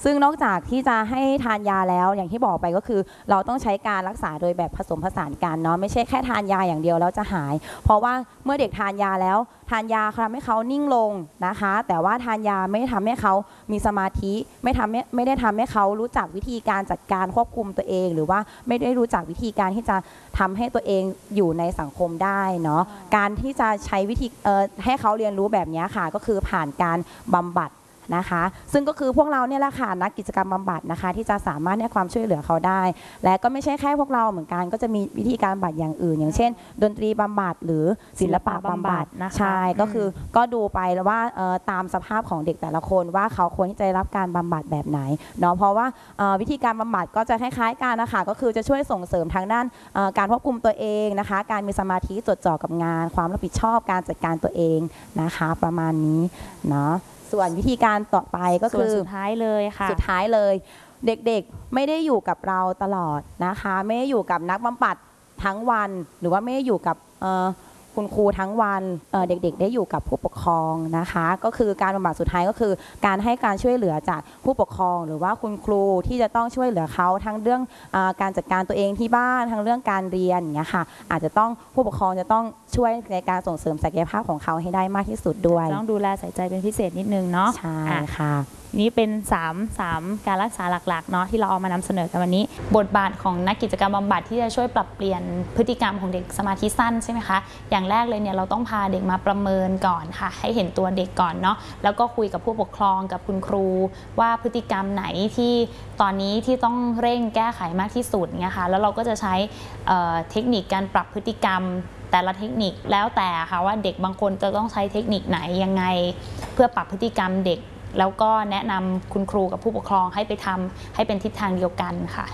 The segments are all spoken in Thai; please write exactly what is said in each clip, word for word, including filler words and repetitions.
ซึ่งนอกจากที่จะให้ทานยาแล้วอย่างที่บอกไปก็คือเราต้องใช้การรักษาโดยแบบผสมผสานกันเนาะไม่ใช่แค่ทานยาอย่างเดียวแล้วจะหายเพราะว่าเมื่อเด็กทานยาแล้วทานยาทำให้เขานิ่งลงนะคะแต่ว่าทานยาไม่ทำให้เขามีสมาธิไม่ทำไม่ได้ทำให้เขารู้จักวิธีการจัดการควบคุมตัวเองหรือว่าไม่ได้รู้จักวิธีการที่จะทำให้ตัวเองอยู่ในสังคมได้เนาะการที่จะใช้วิธีให้เขาเรียนรู้แบบนี้ค่ะก็คือผ่านการบำบัดนะคะซึ่งก็คือพวกเราเนี่ยแหละค่ะนักกิจกรรมบำบัดนะคะที่จะสามารถให้ความช่วยเหลือเขาได้และก็ไม่ใช่แค่พวกเราเหมือนกันก็จะมีวิธีการบำบัดอย่างอื่นอย่างเช่นดนตรีบำบัดหรือศิลปะบำบัดใช่ก็คือก็ดูไปแล้วว่าตามสภาพของเด็กแต่ละคนว่าเขาควรที่จะได้รับการบำบัดแบบไหนเนาะเพราะว่าวิธีการบำบัดก็จะคล้ายๆกันนะคะก็คือจะช่วยส่งเสริมทางด้านการควบคุมตัวเองนะคะการมีสมาธิจดจ่อกับงานความรับผิดชอบการจัดการตัวเองนะคะประมาณนี้เนาะส่วนวิธีการต่อไปก็คือสุดท้ายเลยค่ะสุดท้ายเลยเด็กๆไม่ได้อยู่กับเราตลอดนะคะไม่ได้อยู่กับนักบำบัดทั้งวันหรือว่าไม่ได้อยู่กับคุณครูทั้งวันเด็กๆได้อยู่กับผู้ปกครองนะคะก็คือการบำบัดสุดท้ายก็คือการให้การช่วยเหลือจากผู้ปกครองหรือว่าคุณครูที่จะต้องช่วยเหลือเขาทั้งเรื่องการจัดการตัวเองที่บ้านทั้งเรื่องการเรียนอย่างเงี้ยค่ะอาจจะต้องผู้ปกครองจะต้องช่วยในการส่งเสริมศักยภาพของเขาให้ได้มากที่สุดด้วยต้องดูแลใส่ใจเป็นพิเศษนิดนึงเนาะใช่ค่ะนี่เป็นสาม สามการรักษาหลักๆเนาะที่เราเอามานำเสนอกันวันนี้บทบาทของนักกิจกรรมบำบัดที่จะช่วยปรับเปลี่ยนพฤติกรรมของเด็กสมาธิสั้นใช่ไหมคะอย่างแรกเลยเนี่ยเราต้องพาเด็กมาประเมินก่อนค่ะให้เห็นตัวเด็กก่อนเนาะแล้วก็คุยกับผู้ปกครองกับคุณครูว่าพฤติกรรมไหนที่ตอนนี้ที่ต้องเร่งแก้ไขมากที่สุดเนี่ยค่ะแล้วเราก็จะใช้เทคนิคการปรับพฤติกรรมแต่ละเทคนิคแล้วแต่ค่ะว่าเด็กบางคนจะต้องใช้เทคนิคไหนยังไงเพื่อปรับพฤติกรรมเด็กแล้วก็แนะนำคุณครูกับผู้ปกครองให้ไปทำให้เป็นทิศทางเดียวกันค่ะ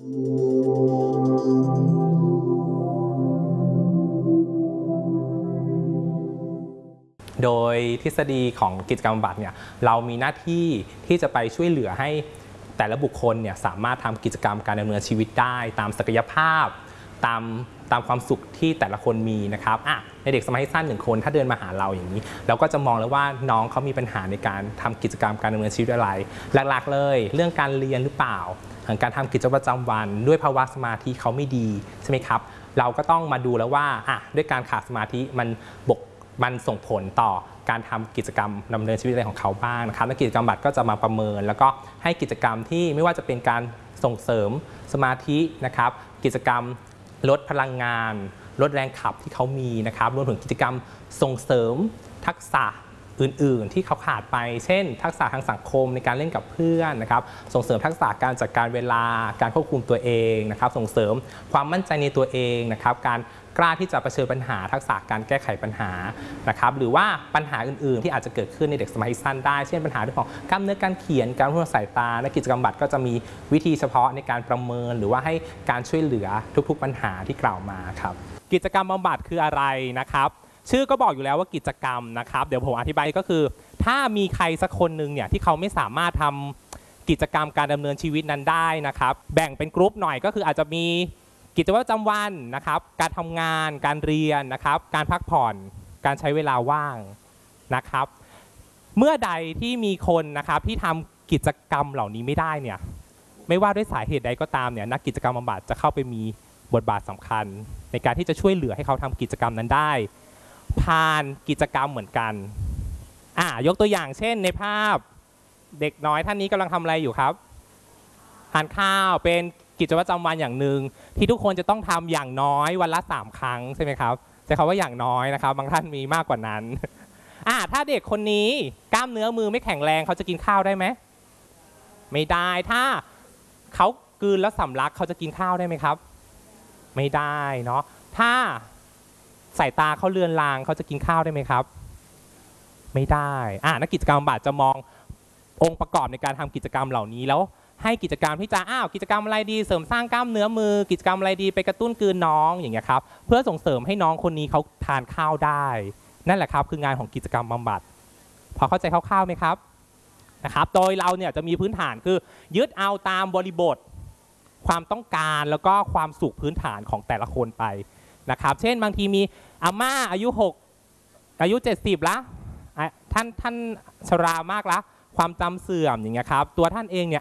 โดยทฤษฎีของกิจกรรมบำบัดเนี่ยเรามีหน้าที่ที่จะไปช่วยเหลือให้แต่ละบุคคลเนี่ยสามารถทำกิจกรรมการดำเนินชีวิตได้ตามศักยภาพตามตามความสุขที่แต่ละคนมีนะครับอ่ะในเด็กสมาธิสั้นหนึ่งคนถ้าเดินมาหาเราอย่างนี้เราก็จะมองแล้วว่าน้องเขามีปัญหาในการทำกิจกรรมการดำเนินชีวิตอะไรหลักๆเลยเรื่องการเรียนหรือเปล่าการทำกิจวัตรประจำวันด้วยภาวะสมาธิเขาไม่ดีใช่ไหมครับเราก็ต้องมาดูแล้วว่าอ่ะด้วยการขาดสมาธิมันบกมันส่งผลต่อการทำกิจกรรมดำเนินชีวิตอะไรของเขาบ้างนะครับและกิจกรรมบำบัดก็จะมาประเมินแล้วก็ให้กิจกรรมที่ไม่ว่าจะเป็นการส่งเสริมสมาธินะครับกิจกรรมลดพลังงานลดแรงขับที่เขามีนะครับรวมถึงกิจกรรมส่งเสริมทักษะอื่นๆที่เขาขาดไปเช่นทักษะทางสังคมในการเล่นกับเพื่อนนะครับส่งเสริมทักษะการจัดการเวลาการควบคุมตัวเองนะครับส่งเสริมความมั่นใจในตัวเองนะครับการกล้าที่จะเผชิญปัญหาทักษะการแก้ไขปัญหานะครับหรือว่าปัญหาอื่นๆที่อาจจะเกิดขึ้นในเด็กสมาธิสั้นได้เช่นปัญหาเรื่องของกล้ามเนื้อการเขียนการพูดสายตาและกิจกรรมบำบัดก็จะมีวิธีเฉพาะในการประเมินหรือว่าให้การช่วยเหลือทุกๆปัญหาที่กล่าวมาครับกิจกรรมบำบัดคืออะไรนะครับชื่อก็บอกอยู่แล้วว่ากิจกรรมนะครับเดี๋ยวผมอธิบายก็คือถ้ามีใครสักคนหนึ่งเนี่ยที่เขาไม่สามารถทำกิจกรรมการดำเนินชีวิตนั้นได้นะครับแบ่งเป็นกรุ๊ปหน่อยก็คืออาจจะมีกิจวัตรประจำวันนะครับการทำงานการเรียนนะครับการพักผ่อนการใช้เวลาว่างนะครับเมื่อใดที่มีคนนะครับที่ทำกิจกรรมเหล่านี้ไม่ได้เนี่ยไม่ว่าด้วยสาเหตุใดก็ตามเนี่ยนักกิจกรรมบำบัดจะเข้าไปมีบทบาทสำคัญในการที่จะช่วยเหลือให้เขาทำกิจกรรมนั้นได้ผ่านกิจกรรมเหมือนกันอ่ายกตัวอย่างเช่นในภาพเด็กน้อยท่านนี้กำลังทำอะไรอยู่ครับทานข้าวเป็นกิจวัตรประจำวันอย่างหนึ่งที่ทุกคนจะต้องทำอย่างน้อยวันละสามครั้งใช่ไหมครับใช้คำว่าอย่างน้อยนะครับบางท่านมีมากกว่านั้นอ่าถ้าเด็กคนนี้กล้ามเนื้อมือไม่แข็งแรงเขาจะกินข้าวได้ไหมไม่ได้ถ้าเขากลืนแล้วสำลักเขาจะกินข้าวได้ไหมครับไม่ได้เนาะถ้าสายตาเขาเลือนลางเขาจะกินข้าวได้ไหมครับไม่ได้อ่านักกิจกรรมบำบัดจะมององค์ประกอบในการทำกิจกรรมเหล่านี้แล้วให้กิจกรรมที่จะอ้าวกิจกรรมอะไรดีเสริมสร้างกล้ามเนื้อมือกิจกรรมอะไรดีไปกระตุ้นกลืนน้องอย่างเงี้ยครับเพื่อส่งเสริมให้น้องคนนี้เขาทานข้าวได้นั่นแหละครับคืองานของกิจกรรมบำบัดพอเข้าใจคร่าวๆไหมครับนะครับโดยเราเนี่ยจะมีพื้นฐานคือยึดเอาตามบริบทความต้องการแล้วก็ความสุขพื้นฐานของแต่ละคนไปนะครับเช่นบางทีมีอาม่าอายุหกอายุเจ็ดสิบละท่านท่านชรามากละความจำเสื่อมอย่างเงี้ยครับตัวท่านเองเนี่ย